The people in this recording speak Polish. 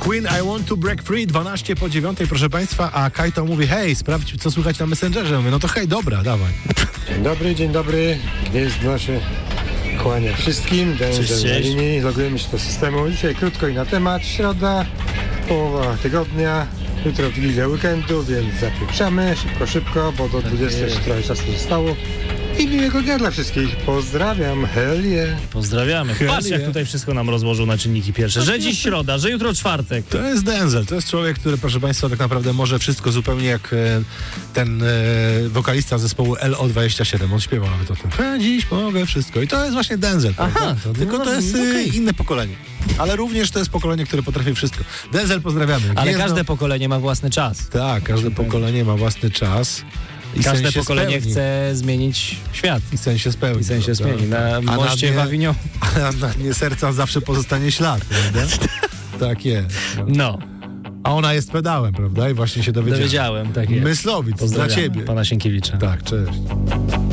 Queen, I want to break free, 12 po 9, proszę państwa, a Kajto mówi, hej, sprawdź, co słychać na Messengerze. Mówię, no to hej, dobra, dawaj. Dzień dobry, Gniezdno się kłania wszystkim, Denzel na linii, logujemy się do systemu. Dzisiaj krótko i na temat, środa, połowa tygodnia, jutro Wigilia weekendu, więc zapieprzamy szybko, bo do 20 jeszcze trochę czasu zostało. I miłego dnia dla wszystkich. Pozdrawiam, hell yeah. Pozdrawiamy. Patrz, jak tutaj wszystko nam rozłożył na czynniki pierwsze. Że dziś środa, że jutro czwartek. To jest Denzel, to jest człowiek, który, proszę państwa, tak naprawdę może wszystko zupełnie jak ten wokalista zespołu LO27. On śpiewał nawet o tym. Dziś mogę wszystko. I to jest właśnie Denzel. Aha, tylko to jest inne pokolenie. Ale również to jest pokolenie, które potrafi wszystko. Denzel, pozdrawiamy. Ale każde pokolenie ma własny czas. Tak, każde pokolenie ma własny czas. I każde pokolenie chce zmienić świat. I sen się spełni. I sen się spełni. Na moście w Avignon. A na dnie serca zawsze pozostanie ślad, prawda? Tak jest. No. A ona jest pedałem, prawda? I właśnie się dowiedziałem. Tak jest. Myslowic, dla ciebie. Pana Sienkiewicza. Tak, cześć.